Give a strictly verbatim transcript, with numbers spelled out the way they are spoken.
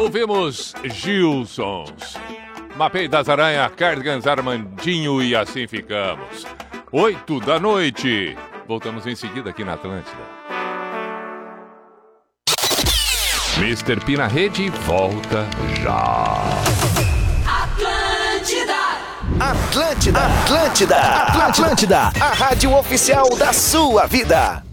Ouvimos Gilsons, Mapei das Aranha, Cardigans, Armandinho e assim ficamos. Oito da noite. Voltamos em seguida aqui na Atlântida. mister P na rede volta já. Atlântida! Atlântida! Atlântida! Atlântida! A rádio oficial da sua vida.